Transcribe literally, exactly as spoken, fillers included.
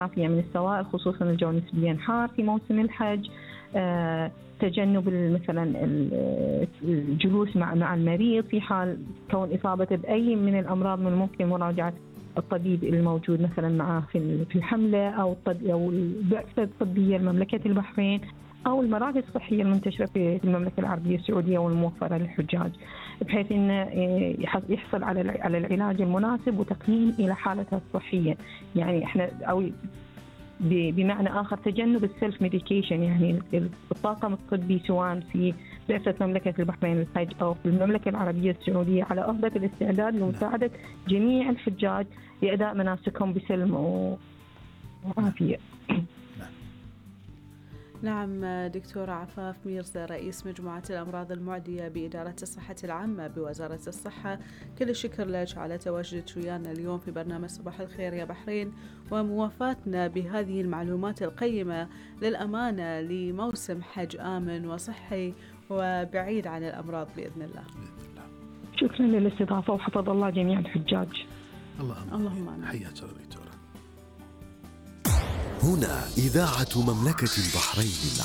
عافية من السوائل، خصوصا الجو نسبيا حار في موسم الحج. آه، تجنب مثلا الجلوس مع مع المريض في حال كون إصابته بأي من الأمراض، من الممكن مراجعة الطبيب الموجود مثلا معه في في الحملة، أو أو البعثة الطبية لمملكة البحرين، أو المراكز الصحية المنتشرة في المملكة العربية السعودية والموفرة للحجاج، بحيث إنه يحصل على على العلاج المناسب وتقييم إلى حالته الصحية. يعني إحنا أو بمعنى آخر تجنب السيلف ميديكيشن، يعني الطاقم الطبي سواء في بعثة مملكة البحرين للحج أو في المملكة العربية السعودية على أهبة الاستعداد لمساعدة جميع الحجاج لأداء مناسكهم بسلم وعافية. نعم دكتورة عفاف ميرزا، رئيس مجموعة الأمراض المعدية بإدارة الصحة العامة بوزارة الصحة، كل الشكر لك على تواجدك ويانا اليوم في برنامج صباح الخير يا بحرين، وموافاتنا بهذه المعلومات القيمة للأمانة لموسم حج آمن وصحي وبعيد عن الأمراض بإذن الله. شكرا للاستضافة وحفظ الله جميع الحجاج. اللهم آمين. حياك الله دكتورة. هنا إذاعة مملكة البحرين.